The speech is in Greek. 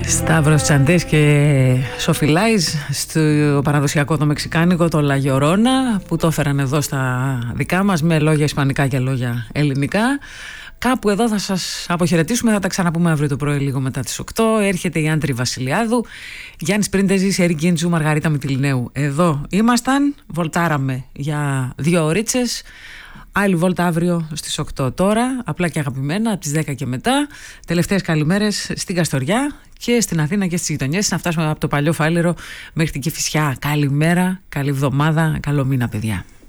Σταύρος Τσαντές και Σοφιλάης στο παραδοσιακό το μεξικάνικο, το La Llorona, που το έφεραν εδώ στα δικά μας με λόγια ισπανικά και λόγια ελληνικά. Κάπου εδώ θα σας αποχαιρετήσουμε, θα τα ξαναπούμε αύριο το πρωί λίγο μετά τις 8. Έρχεται η Άντρη Βασιλιάδου, Γιάννης Πρίντεζης, Ερικ Γκέντζου, Μαργαρίτα Μητυλινέου. Εδώ ήμασταν, βολτάραμε για 2 ωρίτσες. Άλλη βόλτα αύριο στις 8. Τώρα, απλά και αγαπημένα, από τις 10 και μετά. Τελευταίες καλημέρες στην Καστοριά και στην Αθήνα και στις γειτονιές. Να φτάσουμε από το Παλιό Φάληρο μέχρι την Κηφισιά. Καλημέρα, καλή εβδομάδα, καλό μήνα, παιδιά.